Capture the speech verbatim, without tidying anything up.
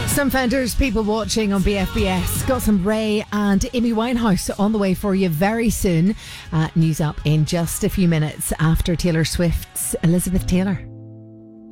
Some Fenders, people watching on B F B S. Got some Ray and Amy Winehouse on the way for you very soon. Uh, news up in just a few minutes after Taylor Swift's Elizabeth Taylor.